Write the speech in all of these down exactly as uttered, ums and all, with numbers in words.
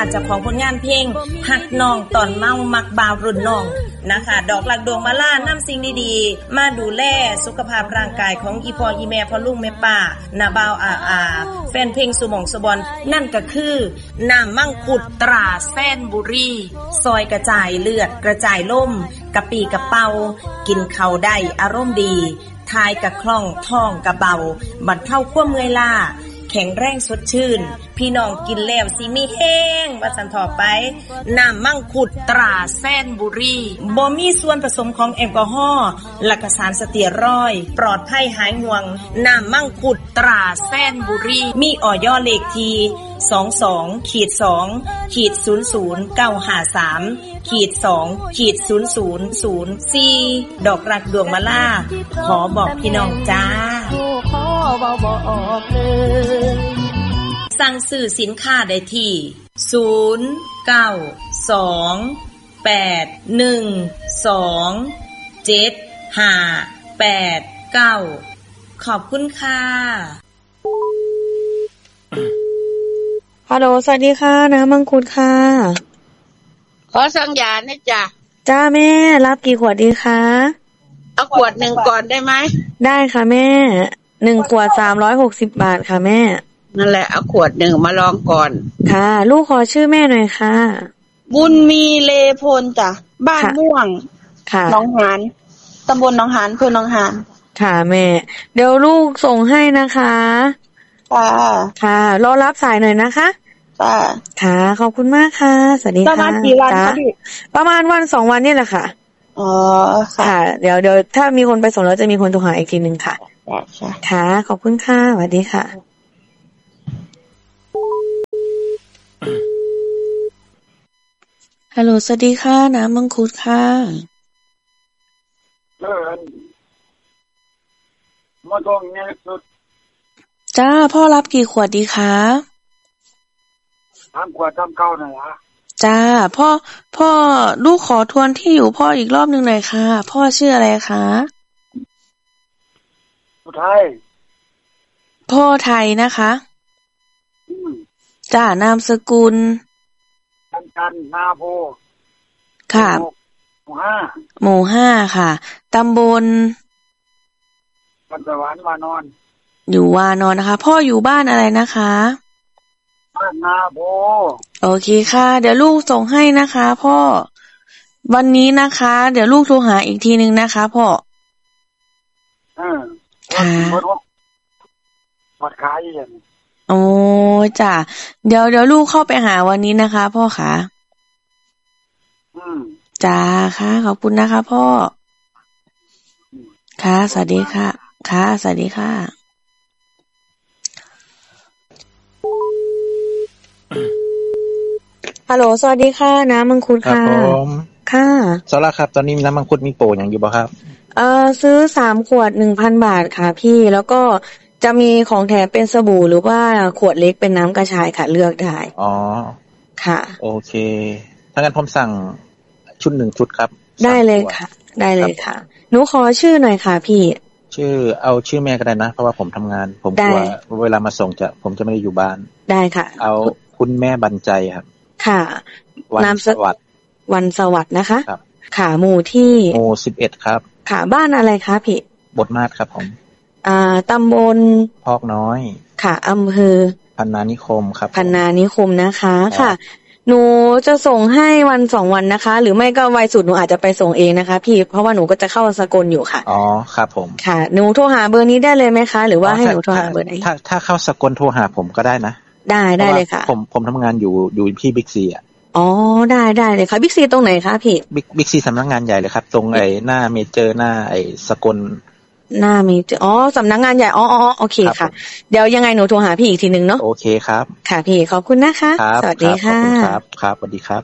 เจ้าของผลงานเพลงหักน้องตอนเมามักบ่าวรุ่นน้องนะคะดอกหลักดวงมาล่านำสิ่งดีๆมาดูแลสุขภาพร่างกายของอีพ่ออีแม่พ่อลุงแม่ป้าน้าบ่าวอาอาแฟนเพลงสุหม่องสุบอนนั่นก็คือน้ำมังคุดตราแสนบุรีซอยกระจายเลือดกระจายล่มกะปีกะเป่ากินข้าวได้อารมณ์ดีทายกะคล่องท้องกะเบาบรรเทาความเมื่อยล้าแข็งแรงสดชื่นพี่น้องกินแล้วสิมีแห้งว่าสันถอไปน้ำมังคุดตราแสนบุรีบ่มีส่วนผสมของแอลกอฮอล์และก็สารสเตียรอยด์ปลอดภัยหายห่วงน้ำมังคุดตราแสนบุรีมีออยเลขที่ สองสอง สอง ศูนย์ ศูนย์ เก้า ห้า สาม สอง ศูนย์ ศูนย์ ศูนย์ สี่ ดอกรักดวงมาล่าขอบอกพี่น้องจ้าสั่งซื้อสินค้าได้ที่ศูนย์ เก้า สอง แปด หนึ่ง สอง เจ็ด ห้า แปด เก้าขอบคุณค่ะฮัลโหลสวัสดีค่ะน้ำมังคุดค่ะขอสั่งยานะจ๊ะจ้าแม่รับกี่ขวดดีคะเอาขวดหนึ่งก่อนได้ไหมได้ค่ะแม่หนึ่งขวดสามร้อยหกสิบบาทค่ะแม่นั่นแหละเอาขวดหนึ่งมาลองก่อนค่ะลูกขอชื่อแม่หน่อยค่ะบุญมีเลพลจ้ะบ้านม่วงค่ะหนองหานตำบลหนองหานอำเภอหนองหานค่ะแม่เดี๋ยวลูกส่งให้นะคะค่ะค่ะรอรับสายหน่อยนะคะค่ะค่ะขอบคุณมากค่ะสวัสดีค่ะประมาณกี่วันคะพี่ประมาณวันสองวันนี่แหละค่ะอ๋อค่ะเดี๋ยวเดี๋ยวถ้ามีคนไปส่งแล้วจะมีคนโทรหาอีกทีนึงค่ะค่ะขอบคุณค่ะสวัสดีค่ะฮัลโหลสวัสดีค่ะน้ำมังคุดค่ะเออมาตรงนี้สุดจ้าพ่อรับกี่ขวดดีคะทำขวดทำเก้าหน่อยฮะจ้าพ่อพ่อลูกขอทวนที่อยู่พ่ออีกรอบนึงหน่อยค่ะพ่อชื่ออะไรคะสุดท้ายพ่อไทยนะคะจ้านามสกุลจันจันนาโพค่ะหมู่ห้าหมู่ห้าค่ะตำบลบ้านสวรรค์วานอนอยู่วานอนนะคะพ่ออยู่บ้านอะไรนะคะบ้านนาโพโอเคค่ะเดี๋ยวลูกส่งให้นะคะพ่อวันนี้นะคะเดี๋ยวลูกโทรหาอีกทีนึงนะคะพ่อเออค่ะวัดขายอย่างโอ้จ้ะเดี๋ยวเดี๋ยวลูกเข้าไปหาวันนี้นะคะพ่อค่ะอืมจ้าค่ะขอบคุณนะคะพ่อค่ะสวัสดีค่ะค่ะสวัสดีค่ะฮัลโหลสวัสดีค่ะน้ำมังคุดค่ะครับผมค่ะสวัสดีครับตอนนี้น้ำมังคุดมีโปรอย่างอยู่บ่ครับเอ่อซื้อสามขวด หนึ่งพัน บาทค่ะพี่แล้วก็จะมีของแถมเป็นสบู่หรือว่าขวดเล็กเป็นน้ำกระชายค่ะเลือกได้อ๋อค่ะโอเคถ้างั้นผมสั่งชุดหนึ่งชุดครับได้เลยค่ะได้เลยค่ะหนูขอชื่อหน่อยค่ะพี่ชื่อเอาชื่อแม่ก็ได้นะเพราะว่าผมทำงานผมกลัวเวลามาส่งจะผมจะไม่ได้อยู่บ้านได้ค่ะเอาคุณแม่บรรจัยครับค่ะวันสวัสดิ์วันสวัสดิ์นะคะครับค่ะหมู่ที่หมู่สิบเอ็ดครับค่ะบ้านอะไรคะพี่บทมาศครับผมอ่าตำบลพอกน้อยค่ะอำเภอพันนานิคมครับพันนานิคมนะคะค่ะหนูจะส่งให้วันสองวันนะคะหรือไม่ก็ไวสุดหนูอาจจะไปส่งเองนะคะพี่เพราะว่าหนูก็จะเข้าสกลอยู่ค่ะอ๋อครับผมค่ะหนูโทรหาเบอร์นี้ได้เลยไหมคะหรือว่าให้หนูโทรหาเบอร์ไหนถ้าถ้าเข้าสกลโทรหาผมก็ได้นะได้ได้เลยค่ะผมผมทำงานอยู่อยู่ที่บิ๊กซีอ่ะอ๋อได้ได้เลยค่ะบิ๊กซีตรงไหนคะพี่บิ๊กบิ๊กซีสำนักงานใหญ่เลยครับตรงไอ้หน้าเมเจอร์หน้าไอ้สกลหน้ามีอ๋อสำนักงานใหญ่อ๋ออ๋อโอเคค่ะเดี๋ยวยังไงหนูโทรหาพี่อีกทีนึงเนาะโอเคครับค่ะพี่ขอบคุณนะคะสวัสดีค่ะครับครับสวัสดีครับ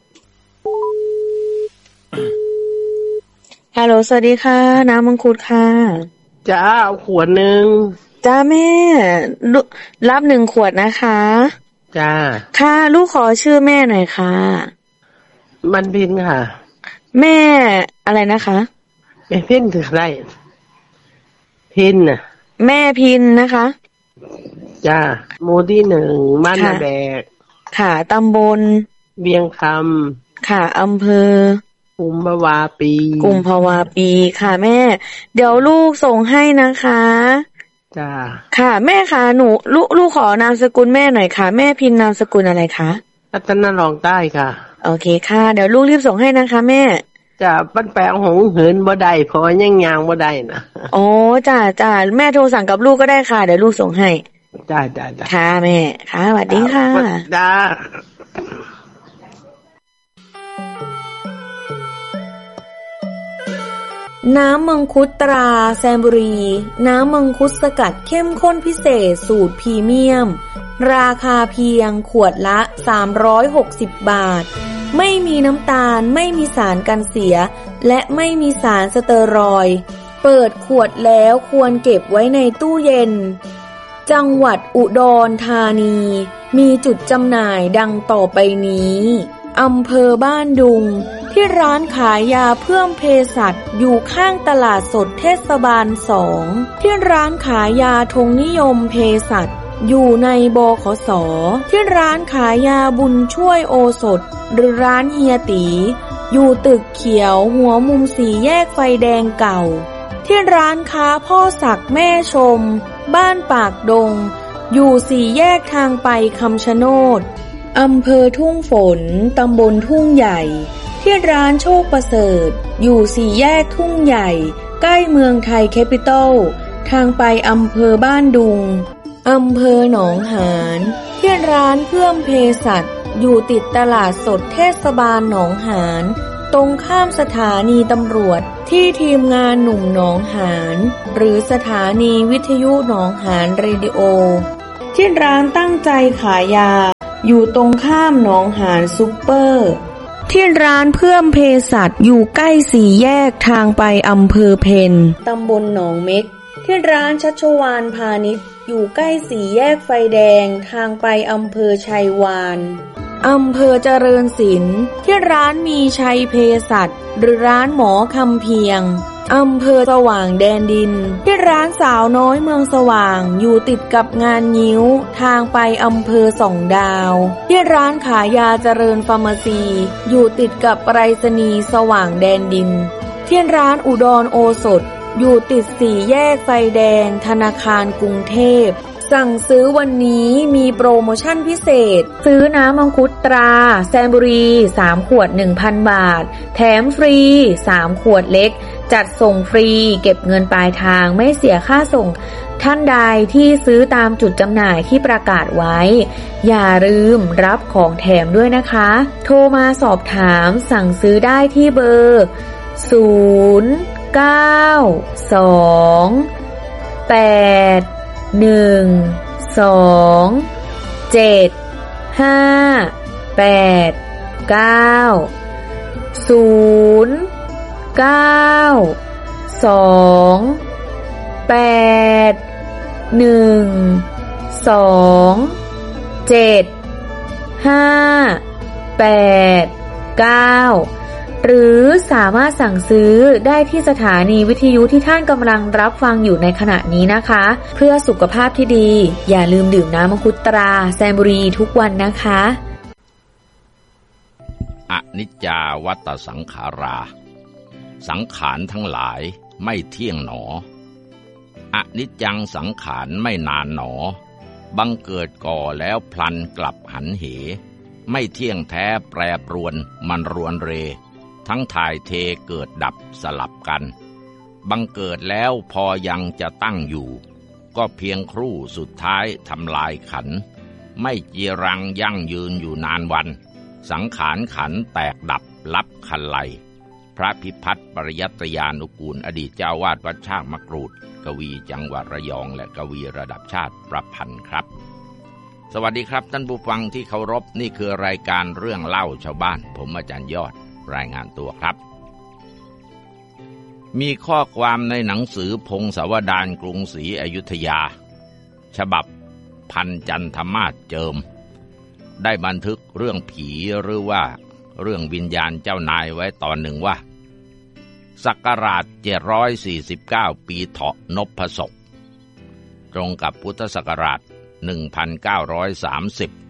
ฮัลโหลสวัสดีค่ะน้ำมังคุดค่ะจ้าเอาขวดหนึ่งจ้าแม่รับหนึ่งขวดนะคะจ้าค่ะลูกขอชื่อแม่หน่อยค่ะมันพินค่ะแม่อะไรนะคะแม่พินถือไรพินน่ะแม่พินนะคะจ้าโมที่หนึ่งบ้านนาแบกค่ะตำบลเวียงคำค่ะอำเภอกุมภาวาปีกุมภาวาปีค่ะแม่เดี๋ยวลูกส่งให้นะคะจ้าค่ะแม่คะหนูลูกลูกขอนามสกุลแม่หน่อยค่ะแม่พินนามสกุลอะไรคะรัตนรองใต้ค่ะโอเคค่ะเดี๋ยวลูกรีบส่งให้นะคะแม่จ้าปั้นแปลงหงเหินบ่ได้เพราะยังยางบ่ได้นะอ๋อจ้าจ้าแม่โทรสั่งกับลูกก็ได้ค่ะเดี๋ยวลูกส่งให้จ้าจ้าจ้าค่ะแม่ค่ะสวัสดีค่ะจ้าน้ำมังคุดตราแซมบุรีน้ำมังคุดสกัดเข้มข้นพิเศษสูตรพรีเมียมราคาเพียงขวดละสามร้อยหกสิบบาทไม่มีน้ำตาลไม่มีสารกันเสียและไม่มีสารสเตอรอยด์เปิดขวดแล้วควรเก็บไว้ในตู้เย็นจังหวัดอุดรธานีมีจุดจำหน่ายดังต่อไปนี้อำเภอบ้านดุงที่ร้านขายยาเพิ่มเภสัชอยู่ข้างตลาดสดเทศบาลสองที่ร้านขายยาธงนิยมเภสัชอยู่ในบขส.ที่ร้านขายยาบุญช่วยโอสถหรือร้านเฮียตีอยู่ตึกเขียวหัวมุมสี่แยกไฟแดงเก่าที่ร้านค้าพ่อศักดิ์แม่ชมบ้านปากดงอยู่สี่แยกทางไปคำชะโนดอำเภอทุ่งฝนตำบลทุ่งใหญ่ที่ร้านโชคประเสริฐอยู่สี่แยกทุ่งใหญ่ใกล้เมืองไทยแคปิตอลทางไปอำเภอบ้านดุงอำเภอหนองหานที่ร้านเพิ่มเภสัชอยู่ติดตลาดสดเทศบาลหนองหานตรงข้ามสถานีตำรวจที่ทีมงานหนุ่มหนองหานหรือสถานีวิทยุหนองหานเรดิโอที่ร้านตั้งใจขายยาอยู่ตรงข้ามหนองหานซุปเปอร์ที่ร้านเพิ่มเภสัชอยู่ใกล้สี่แยกทางไปอำเภอเพนตำบลหนองเม็กที่ร้านชัชวาลพาณิชย์อยู่ใกล้สี่แยกไฟแดงทางไปอำเภอชัยวานอำเภอเจริญศิลป์ที่ร้านมีชัยเภสัชหรือร้านหมอคำเพียงอำเภอสว่างแดนดินที่ร้านสาวน้อยเมืองสว่างอยู่ติดกับงานงิ้วทางไปอำเภอสองดาวที่ร้านขายยาเจริญฟาร์มาซีอยู่ติดกับไปรษณีย์สว่างแดนดินที่ร้านอุดรโอสถอยู่ติดสี่แยกไฟแดงธนาคารกรุงเทพสั่งซื้อวันนี้มีโปรโมชั่นพิเศษซื้อน้ำมังคุดตราแซมบุรีสามขวด หนึ่งพัน บาทแถมฟรีสามขวดเล็กจัดส่งฟรีเก็บเงินปลายทางไม่เสียค่าส่งท่านใดที่ซื้อตามจุดจำหน่ายที่ประกาศไว้อย่าลืมรับของแถมด้วยนะคะโทรมาสอบถามสั่งซื้อได้ที่เบอร์ศูนย์ เก้า สอง แปด หนึ่ง สอง เจ็ด ห้า แปด เก้า ศูนย์ เก้า สอง แปด หนึ่ง สอง เจ็ด ห้า แปด เก้าหรือสามารถสั่งซื้อได้ที่สถานีวิทยุที่ท่านกำลังรับฟังอยู่ในขณะนี้นะคะเพื่อสุขภาพที่ดีอย่าลืมดื่มน้ำมังคุดตราแซมบุรีทุกวันนะคะอนิจจาวัตสังขาราสังขารทั้งหลายไม่เที่ยงหนออนิจจังสังขารไม่นานหนอบังเกิดก่อแล้วพลันกลับหันเหไม่เที่ยงแท้แปรปรวนมันรวนเรทั้งถ่ายเทเกิดดับสลับกันบังเกิดแล้วพอยังจะตั้งอยู่ก็เพียงครู่สุดท้ายทำลายขันไม่จีรังยั่งยืนอยู่นานวันสังขารขันแตกดับลับคันไลพระพิพัฒน์ปริยัตยานุกูลอดีตเจ้าวาดวัดชากมะกรูดกวีจังหวัดระยองและกวีระดับชาติประพันธ์ครับสวัสดีครับท่านผู้ฟังที่เคารพนี่คือรายการเรื่องเล่าชาวบ้านผมอาจารย์ยอดรายงานตัวครับมีข้อความในหนังสือพงศาวดารกรุงศรีอยุธยาฉบับพันจันทมาศเจิมได้บันทึกเรื่องผีหรือว่าเรื่องวิญญาณเจ้านายไว้ตอนหนึ่งว่าศักราชเจ็ดร้อยสี่สิบเก้าปีเถาะนพศกตรงกับพุทธศักราชหนึ่งพันเก้าร้อยสามสิบ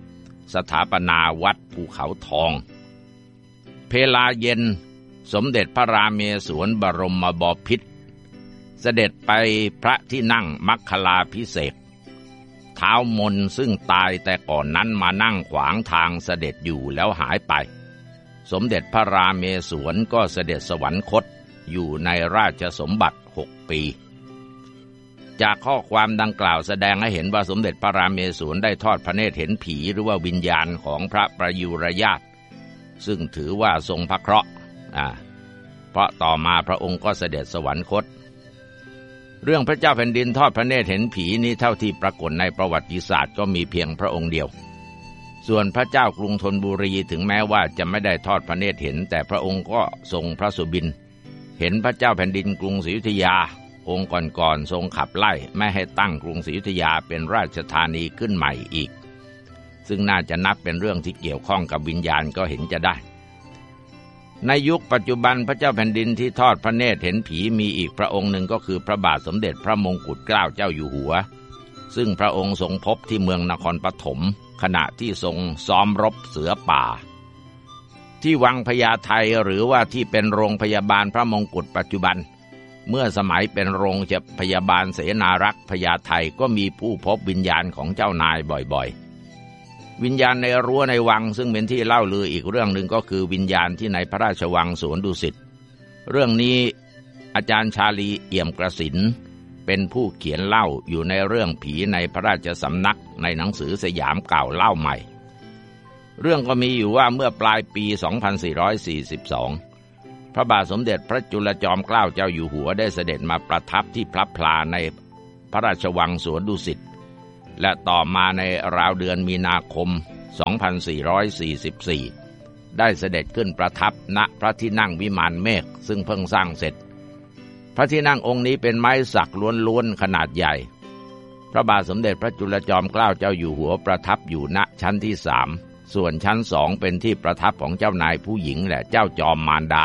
สถาปนาวัดภูเขาทองเพลาเย็นสมเด็จพระราเมศวรบรมบพิตรเสด็จไปพระที่นั่งมัคคลาภิเษกท้าวมนซึ่งตายแต่ก่อนนั้นมานั่งขวางทางเสด็จอยู่แล้วหายไปสมเด็จพระราเมศวรก็เสด็จสวรรคตอยู่ในราชสมบัติหกปีจากข้อความดังกล่าวแสดงให้เห็นว่าสมเด็จพระราเมศวรได้ทอดพระเนตรเห็นผีหรือว่าวิญญาณของพระประยุรญาติซึ่งถือว่าทรงพระเคราะห์อ่าเพราะต่อมาพระองค์ก็เสด็จสวรรคตเรื่องพระเจ้าแผ่นดินทอดพระเนตรเห็นผีนี้เท่าที่ปรากฏในประวัติศาสตร์ก็มีเพียงพระองค์เดียวส่วนพระเจ้ากรุงธนบุรีถึงแม้ว่าจะไม่ได้ทอดพระเนตรเห็นแต่พระองค์ก็ทรงพระสุบินเห็นพระเจ้าแผ่นดินกรุงศรีอยุธยาองค์ก่อนๆทรงขับไล่ไม่ให้ตั้งกรุงศรีอยุธยาเป็นราชธานีขึ้นใหม่อีกซึ่งน่าจะนับเป็นเรื่องที่เกี่ยวข้องกับวิญญาณก็เห็นจะได้ในยุคปัจจุบันพระเจ้าแผ่นดินที่ทอดพระเนตรเห็นผีมีอีกพระองค์หนึ่งก็คือพระบาทสมเด็จพระมงกุฎเกล้าเจ้าอยู่หัวซึ่งพระองค์ทรงพบที่เมืองนครปฐมขณะที่ทรงซ้อมรบเสือป่าที่วังพญาไทหรือว่าที่เป็นโรงพยาบาลพระมงกุฎปัจจุบันเมื่อสมัยเป็นโรงพยาบาลเสนารักษ์พญาไทก็มีผู้พบวิญญาณของเจ้านายบ่อยๆวิญญาณในรั้วในวังซึ่งเป็นที่เล่าลืออีกเรื่องหนึ่งก็คือวิญญาณที่ในพระราชวังสวนดุสิตเรื่องนี้อาจารย์ชาลีเอี่ยมกสินเป็นผู้เขียนเล่าอยู่ในเรื่องผีในพระราชสำนักในหนังสือสยามเก่าเล่าใหม่เรื่องก็มีอยู่ว่าเมื่อปลายปีสองพันสี่ร้อยสี่สิบสองพระบาทสมเด็จพระจุลจอมเกล้าเจ้าอยู่หัวได้เสด็จมาประทับที่พระพลาในพระราชวังสวนดุสิตและต่อมาในราวเดือนมีนาคมสองพันสี่ร้อยสี่สิบสี่ได้เสด็จขึ้นประทับณพระที่นั่งวิมานเมฆซึ่งเพิ่งสร้างเสร็จพระที่นั่งองค์นี้เป็นไม้สักล้วนๆขนาดใหญ่พระบาทสมเด็จพระจุลจอมเกล้าเจ้าอยู่หัวประทับอยู่ณชั้นที่สามส่วนชั้นสองเป็นที่ประทับของเจ้านายผู้หญิงและเจ้าจอมมารดา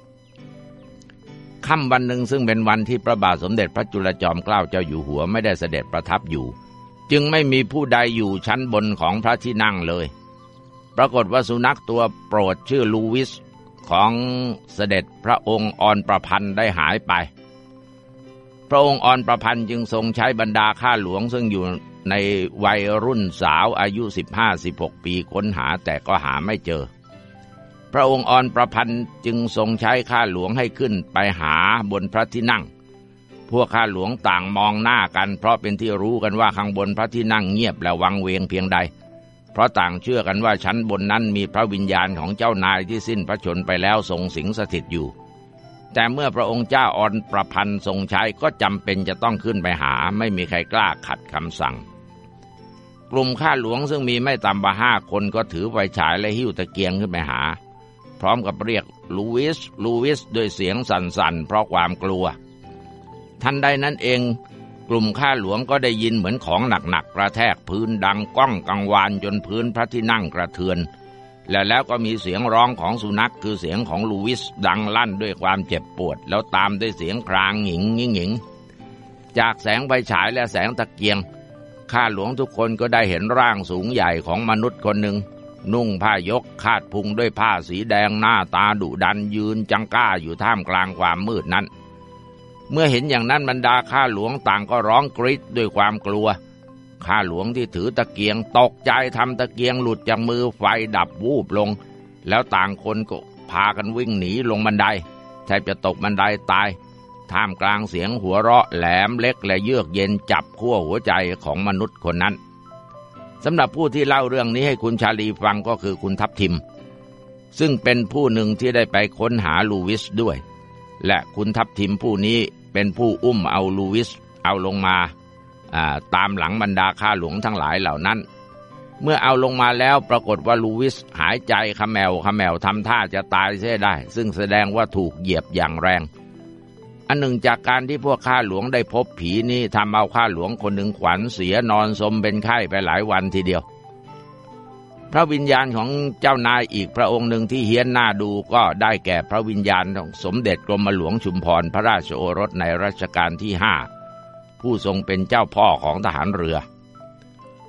ค่ำวันหนึ่งซึ่งเป็นวันที่พระบาทสมเด็จพระจุลจอมเกล้าเจ้าอยู่หัวไม่ได้เสด็จประทับอยู่จึงไม่มีผู้ใดอยู่ชั้นบนของพระที่นั่งเลยปรากฏว่าสุนัขตัวโปรดชื่อลูวิสของเสด็จพระองค์อรประพันธ์ได้หายไปพระองค์อรประพันธ์จึงทรงใช้บรรดาข้าหลวงซึ่งอยู่ในวัยรุ่นสาวอายุ สิบห้าสิบหก ปีค้นหาแต่ก็หาไม่เจอพระองค์อรประพันธ์จึงทรงใช้ข้าหลวงให้ขึ้นไปหาบนพระที่นั่งพวกข้าหลวงต่างมองหน้ากันเพราะเป็นที่รู้กันว่าข้างบนพระที่นั่งเงียบและวังเวงเพียงใดเพราะต่างเชื่อกันว่าชั้นบนนั้นมีพระวิญญาณของเจ้านายที่สิ้นพระชนม์ไปแล้วทรงสิงสถิตอยู่แต่เมื่อพระองค์เจ้าอรประพันธ์ทรงใช้ก็จำเป็นจะต้องขึ้นไปหาไม่มีใครกล้าขัดคำสั่งกลุ่มข้าหลวงซึ่งมีไม่ต่ำกว่าห้าคนก็ถือไฟฉายและหิ้วตะเกียงขึ้นไปหาพร้อมกับเรียกลูวิสลูวิสด้วยเสียงสั่นๆเพราะความกลัวทันใดนั้นเองกลุ่มข้าหลวงก็ได้ยินเหมือนของหนักๆกระแทกพื้นดังก้องกังวานจนพื้นพระที่นั่งกระเทือนและแล้วก็มีเสียงร้องของสุนัขคือเสียงของลูวิสดังลั่นด้วยความเจ็บปวดแล้วตามด้วยเสียงครางหงิงหงิงจากแสงไฟฉายและแสงตะเกียงข้าหลวงทุกคนก็ได้เห็นร่างสูงใหญ่ของมนุษย์คนหนึ่งนุ่งผ้ายกคาดพุงด้วยผ้าสีแดงหน้าตาดุดันยืนจังก้าอยู่ท่ามกลางความมืดนั้นเมื่อเห็นอย่างนั้นบรรดาข้าหลวงต่างก็ร้องกรี๊ดด้วยความกลัวข้าหลวงที่ถือตะเกียงตกใจทำตะเกียงหลุดจากมือไฟดับวูบลงแล้วต่างคนก็พากันวิ่งหนีลงบันไดแทบจะตกบันไดตายท่ามกลางเสียงหัวเราะแหลมเล็กและเยือกเย็นจับขั้วหัวใจของมนุษย์คนนั้นสำหรับผู้ที่เล่าเรื่องนี้ให้คุณชาลีฟังก็คือคุณทับทิมซึ่งเป็นผู้หนึ่งที่ได้ไปค้นหาลูวิสด้วยและคุณทับทิมผู้นี้เป็นผู้อุ้มเอาลูวิสเอาลงมาตามหลังบรรดาข้าหลวงทั้งหลายเหล่านั้นเมื่อเอาลงมาแล้วปรากฏว่าลูวิสหายใจขะแมวขะแมวทำท่าจะตายเสียได้ซึ่งแสดงว่าถูกเหยียบอย่างแรงอันหนึ่งจากการที่พวกข้าหลวงได้พบผีนี้ทำเอาข้าหลวงคนหนึ่งขวัญเสียนอนสมเป็นไข้ไปหลายวันทีเดียวพระวิญญาณของเจ้านายอีกพระองค์หนึ่งที่เฮี้ยนหน้าดูก็ได้แก่พระวิญญาณของสมเด็จกรมหลวงชุมพรพระราชโอรสในรัชกาลที่ห้าผู้ทรงเป็นเจ้าพ่อของทหารเรือ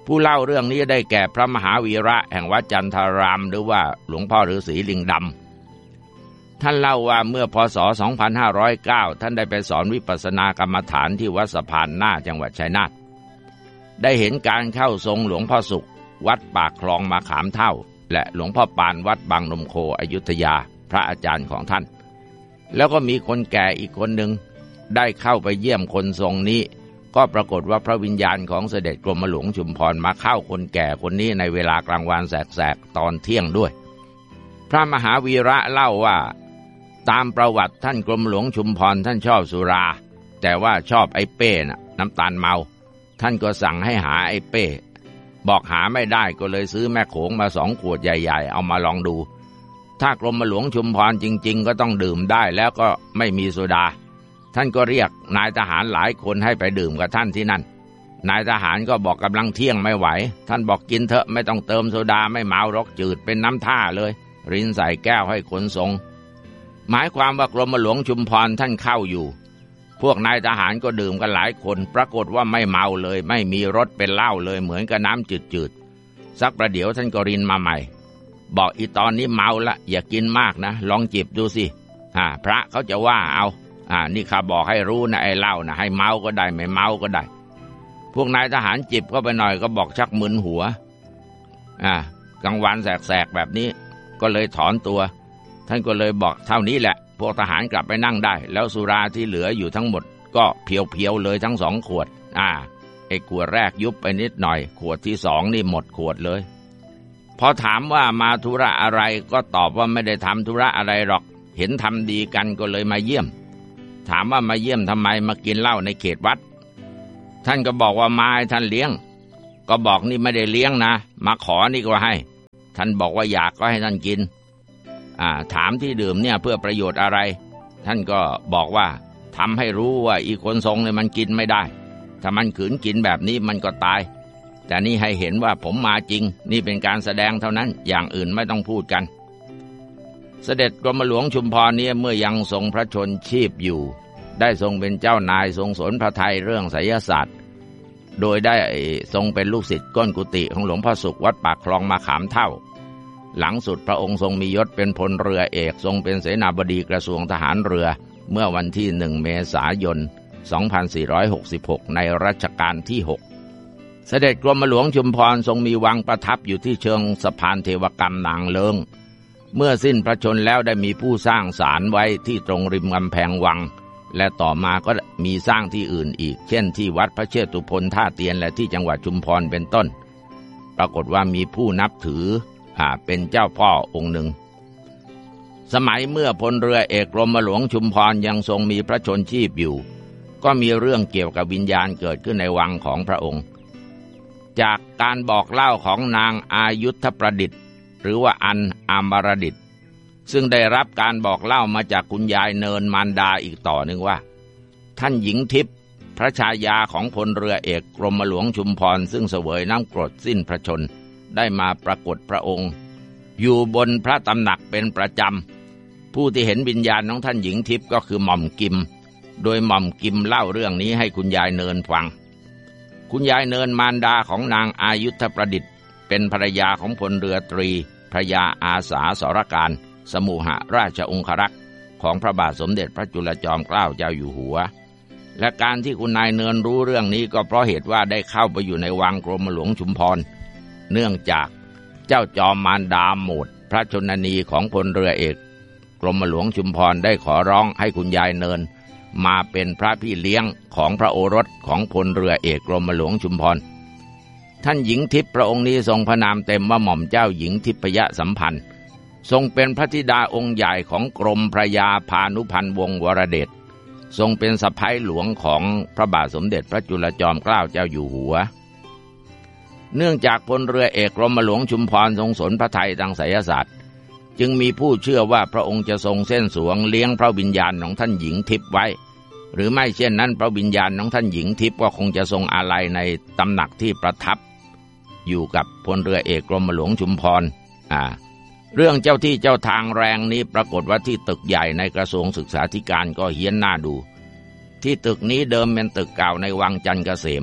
ผู้เล่าเรื่องนี้ได้แก่พระมหาวีระแห่งวัดจันทารามหรือว่าหลวงพ่อฤาษีลิงดำท่านเล่าว่าเมื่อพ.ศ. สองพันห้าร้อยเก้า ท่านได้ไปสอนวิปัสสนากรรมฐานที่วัดสะพานหน้าจังหวัดชัยนาทได้เห็นการเข้าทรงหลวงพ่อสุขวัดปากคลองมาขามเท่าและหลวงพ่อปานวัดบางนมโคอยุธยาพระอาจารย์ของท่านแล้วก็มีคนแก่อีกคนหนึ่งได้เข้าไปเยี่ยมคนทรงนี้ก็ปรากฏว่าพระวิญญาณของเสด็จกรมหลวงชุมพรมาเข้าคนแก่คนนี้ในเวลากลางวันแสกๆตอนเที่ยงด้วยพระมหาวีระเล่าว่าตามประวัติท่านกรมหลวงชุมพรท่านชอบสุราแต่ว่าชอบไอ้เป้น่ะน้ำตาลเมาท่านก็สั่งให้หาไอ้เป้บอกหาไม่ได้ก็เลยซื้อแม่โขงมาสองขวดใหญ่ๆเอามาลองดูถ้ากรมหลวงชุมพรจริงๆก็ต้องดื่มได้แล้วก็ไม่มีโซดาท่านก็เรียกนายทหารหลายคนให้ไปดื่มกับท่านที่นั่นนายทหารก็บอกกำลังเที่ยงไม่ไหวท่านบอกกินเถอะไม่ต้องเติมโซดาไม่เมารกจืดเป็นน้ำท่าเลยรินใส่แก้วให้คนทรงหมายความว่ากรมหลวงชุมพรท่านเข้าอยู่พวกนายทหารก็ดื่มกันหลายคนปรากฏว่าไม่เมาเลยไม่มีรสเป็นเหล้าเลยเหมือนกับน้ำจืดๆสักประเดี๋ยวท่านก็รินมาใหม่บอกอีตอนนี้เมาละอย่ากินมากนะลองจิบดูสิอ่าพระเขาจะว่าเอาอ่านี่ข้าบอกให้รู้นะไอ้เหล้านะให้เมาก็ได้ไม่เมาก็ได้พวกนายทหารจิบเข้าไปหน่อยก็บอกชักมึนหัวอ่ากลางวันแสกๆแบบนี้ก็เลยถอนตัวท่านก็เลยบอกเท่านี้แหละพวกทหารกลับไปนั่งได้แล้วสุราที่เหลืออยู่ทั้งหมดก็เพียวๆเลยทั้งสองขวดอ่าไอ้ขวดแรกยุบไปนิดหน่อยขวดที่สองนี่หมดขวดเลยพอถามว่ามาธุระอะไรก็ตอบว่าไม่ได้ทำธุระอะไรหรอกเห็นทำดีกันก็เลยมาเยี่ยมถามว่ามาเยี่ยมทำไมมากินเหล้าในเขตวัดท่านก็บอกว่ามาให้ท่านเลี้ยงก็บอกนี่ไม่ได้เลี้ยงนะมาขอนี่ก็ให้ท่านบอกว่าอยากก็ให้ท่านกินอ่าถามที่ดื่มเนี่ยเพื่อประโยชน์อะไรท่านก็บอกว่าทำให้รู้ว่าอีคนทรงเนี่ยมันกินไม่ได้ถ้ามันขืนกินแบบนี้มันก็ตายแต่นี่ให้เห็นว่าผมมาจริงนี่เป็นการแสดงเท่านั้นอย่างอื่นไม่ต้องพูดกันเสด็จกรมหลวงชุมพรนี้เมื่อยังทรงพระชนชีพอยู่ได้ทรงเป็นเจ้านายทรงสนพระทัยเรื่องไสยศาสตร์โดยได้ทรงเป็นลูกศิษย์ก้นกุฏิของหลวงพ่อสุขวัดปากคลองมาขามเท่าหลังสุดพระองค์ทรงมียศเป็นพลเรือเอกทรงเป็นเสนาบดีกระทรวงทหารเรือเมื่อวันที่หนึ่งเมษายนสองพันสี่ร้อยหกสิบหกในรัชกาลที่หกเสด็จกรมหลวงชุมพรทรงมีวังประทับอยู่ที่เชิงสะพานเทวกรรมนางเลิงเมื่อสิ้นพระชนแล้วได้มีผู้สร้างศาลไว้ที่ตรงริมกำแพงวังและต่อมาก็มีสร้างที่อื่นอีกเช่นที่วัดพระเชตุพนท่าเตียนและที่จังหวัดชุมพรเป็นต้นปรากฏว่ามีผู้นับถืออ่าเป็นเจ้าพ่อองค์หนึ่งสมัยเมื่อพลเรือเอกกรมหลวงชุมพรยังทรงมีพระชนชีพอยู่ก็มีเรื่องเกี่ยวกับวิญญาณเกิดขึ้นในวังของพระองค์จากการบอกเล่าของนางอายุธประดิษฐ์หรือว่าอันอามรดิษฐ์ซึ่งได้รับการบอกเล่ามาจากคุณยายเนินมารดาอีกต่อหนึ่งว่าท่านหญิงทิพย์พระชายาของพลเรือเอกกรมหลวงชุมพรซึ่งเสวยน้ำกรดสิ้นพระชนได้มาปรากฏพระองค์อยู่บนพระตำหนักเป็นประจำผู้ที่เห็นวิญญาณของท่านหญิงทิพย์ก็คือหม่อมกิมโดยหม่อมกิมเล่าเรื่องนี้ให้คุณยายเนินฟังคุณยายเนินมารดาของนางอายุธประดิษฐ์เป็นภรรยาของพลเรือตรีพระยาอาสาสรการสมุหราชองครักษ์ของพระบาทสมเด็จพระจุลจอมเกล้าเจ้าอยู่หัวและการที่คุณนายเนินรู้เรื่องนี้ก็เพราะเหตุว่าได้เข้าไปอยู่ในวังกรมหลวงชุมพรเนื่องจากเจ้าจอมมารดาโหมดพระชนนีของพลเรือเอกกรมหลวงชุมพรได้ขอร้องให้คุณยายเนินมาเป็นพระพี่เลี้ยงของพระโอรสของพลเรือเอกกรมหลวงชุมพรท่านหญิงทิพย์พระองค์นี้ทรงพระนามเต็มว่าหม่อมเจ้าหญิงทิพยสัมพันธ์ทรงเป็นพระธิดาองค์ใหญ่ของกรมพระยาพานุพันธ์วงศ์วรเดชทรงเป็นสะใภ้หลวงของพระบาทสมเด็จพระจุลจอมเกล้าเจ้าอยู่หัวเนื่องจากพลเรือเอกกรมหลวงชุมพรทรงสนพระทัยทางไสยศาสตร์จึงมีผู้เชื่อว่าพระองค์จะทรงเส้นสวงเลี้ยงพระวิญญาณของท่านหญิงทิพย์ไว้หรือไม่เช่นนั้นพระวิญญาณของท่านหญิงทิพย์ก็คงจะทรงอาลัยในตำหนักที่ประทับอยู่กับพลเรือเอกกรมหลวงชุมพรอ่าเรื่องเจ้าที่เจ้าทางแรงนี้ปรากฏว่าที่ตึกใหญ่ในกระทรวงศึกษาธิการก็เฮี้ยนหน้าดูที่ตึกนี้เดิมเป็นตึกเก่าในวังจันทร์เกษม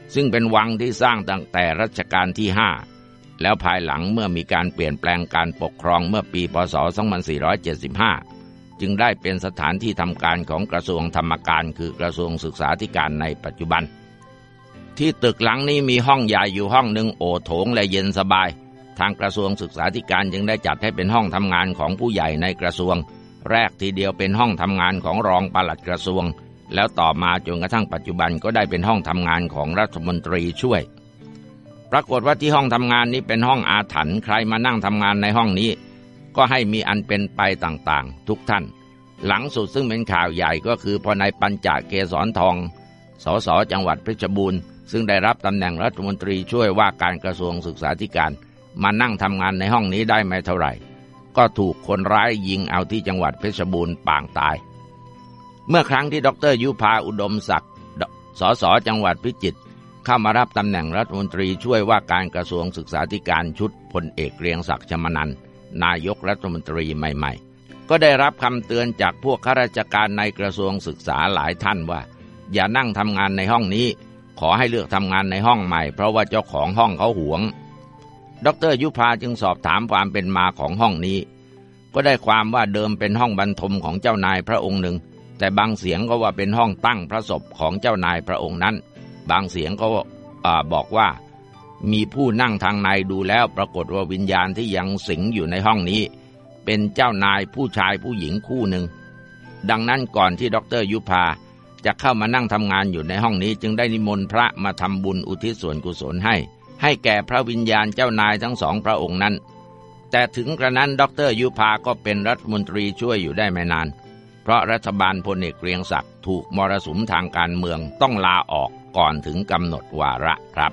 ซึ่งเป็นวังที่สร้างตั้งแต่รัชกาลที่ห้าแล้วภายหลังเมื่อมีการเปลี่ยนแปลงการปกครองเมื่อปีพ.ศ. สองพันสี่ร้อยเจ็ดสิบห้าจึงได้เป็นสถานที่ทำการของกระทรวงธรรมการคือกระทรวงศึกษาธิการในปัจจุบันที่ตึกหลังนี้มีห้องใหญ่อยู่ห้องหนึ่งโอโถงและเย็นสบายทางกระทรวงศึกษาธิการจึงได้จัดให้เป็นห้องทำงานของผู้ใหญ่ในกระทรวงแรกทีเดียวเป็นห้องทำงานของรองปลัดกระทรวงแล้วต่อมาจนกระทั่งปัจจุบันก็ได้เป็นห้องทำงานของรัฐมนตรีช่วยปรากฏว่าที่ห้องทำงานนี้เป็นห้องอาถรรพ์ใครมานั่งทำงานในห้องนี้ก็ให้มีอันเป็นไปต่างๆทุกท่านหลังสุดซึ่งเป็นข่าวใหญ่ก็คือพอนายปัญจเกษรทองสสจังหวัดเพชรบูรณ์ซึ่งได้รับตำแหน่งรัฐมนตรีช่วยว่าการกระทรวงศึกษาธิการมานั่งทำงานในห้องนี้ได้ไม่เท่าไหร่ก็ถูกคนร้ายยิงเอาที่จังหวัดเพชรบูรณ์ปางตายเมื่อครั้งที่ดร.ยุพาอุดมศักดิ์สสจังหวัดพิจิตรเข้ามารับตำแหน่งรัฐมนตรีช่วยว่าการกระทรวงศึกษาธิการชุดพลเอกเกรียงศักดิ์ชมนันท์นายกรัฐมนตรีใหม่ๆก็ได้รับคำเตือนจากพวกข้าราชการในกระทรวงศึกษาหลายท่านว่าอย่านั่งทำงานในห้องนี้ขอให้เลือกทำงานในห้องใหม่เพราะว่าเจ้าของห้องเขาหวงดร.ยุพาจึงสอบถามความเป็นมาของห้องนี้ก็ได้ความว่าเดิมเป็นห้องบรรทมของเจ้านายพระองค์หนึ่งแต่บางเสียงก็ว่าเป็นห้องตั้งพระศพของเจ้านายพระองค์นั้นบางเสียงก็บอกว่ามีผู้นั่งทางในดูแล้วปรากฏว่าวิญญาณที่ยังสิงอยู่ในห้องนี้เป็นเจ้านายผู้ชายผู้หญิงคู่หนึ่งดังนั้นก่อนที่ดร.ยุพาจะเข้ามานั่งทำงานอยู่ในห้องนี้จึงได้นิมนต์พระมาทำบุญอุทิศส่วนกุศลให้ให้แก่พระวิญญาณเจ้านายทั้งสองพระองค์นั้นแต่ถึงกระนั้นดร.ยุพาก็เป็นรัฐมนตรีช่วยอยู่ได้ไม่นานเพราะรัฐบาลพลเอกเกรียงศักดิ์ถูกมรสุมทางการเมืองต้องลาออกก่อนถึงกำหนดวาระครับ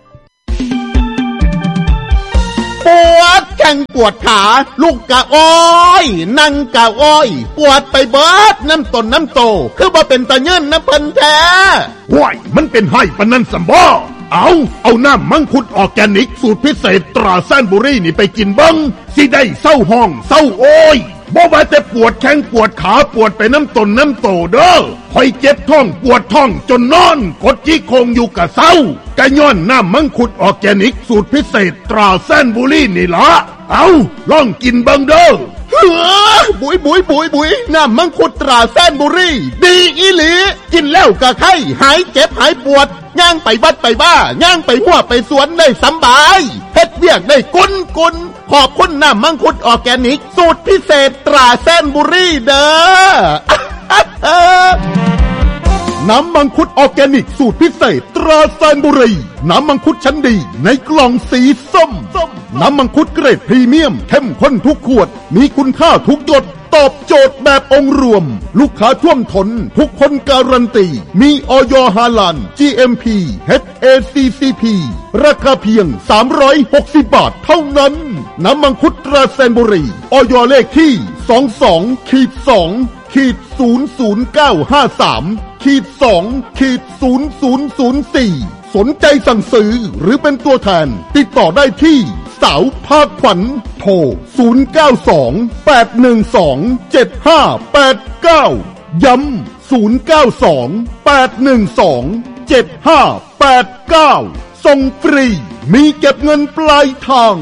ปวดแข้งปวดขาลูกกะอ้อยนั่งกะอ้อยปวดไปเบิดน้ำต้นน้ำโตคือบ่เป็นตะเงินน้ำเพิ่นแท้ว้ายมันเป็นไห้ปานนั้นสัมบ่เอาเอาน้ำมังคุดออร์แกนิกสูตรพิเศษตราแซนบุรีนี่ไปกินเบิ่งสิได้เศร้าห้องเศร้าโอยบ่ว่าแต่ปวดแข้งปวดขาปวดไปน้ำต้นน้ำโตเด้อคอยเจ็บท้องปวดท้องจนนอนกดจี้โคงอยู่กะเศร้ากะย้อนน้ำมังคุดออร์แกนิกสูตรพิเศษตราแซนบุรีนี่ละเอาลองกินเบิ่งเด้อเฮ้อบุยบุยบุยบุยน้ำมังคุดตราแซนบุรีดีอีหลีกินแล้วกะไข้หายเจ็บหายปวดย่างไปบัดไปบ้าย่างไปหัวไปสวนได้สบายเฮ็ดเวียกได้กุนกุนขอบคุณน้ำมังคุดออร์แกนิกสูตรพิเศษตราแซนบุรีเด้อ น้ำมังคุดออร์แกนิกสูตรพิเศษตราแซนบุรีน้ำมังคุดชั้นดีในกล่องสีส้มน้ำมังคุดเกรดพรีเมียมเข้มข้นทุกขวดมีคุณค่าทุกหยดตอบโจทย์แบบองค์รวมลูกค้าท่วมท้นทุกคนการันตีมีอย.ฮาลาล จี เอ็ม พี เอช เอ ซี ซี พี ราคาเพียงสามร้อยหกสิบบาทเท่านั้นน้ำมังคุดตราแซนบุรีอย.เลขที่ สองสอง สอง ศูนย์ ศูนย์ เก้า ห้า สาม สอง ศูนย์ ศูนย์ ศูนย์ สี่ สนใจสั่งซื้อหรือเป็นตัวแทนติดต่อได้ที่สาวภาคขวัญโทรศูนย์ เก้า สอง แปด หนึ่ง สอง เจ็ด ห้า แปด เก้าย้ำศูนย์ เก้า สอง แปด หนึ่ง สอง เจ็ด ห้า แปด เก้าส่งฟรีมีเก็บเงินปลายทาง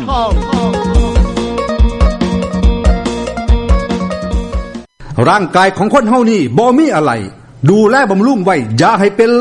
ร่างกายของคนเฮานี่บ่มีอะไรดูแลบำรุงไว้อย่าให้เป็น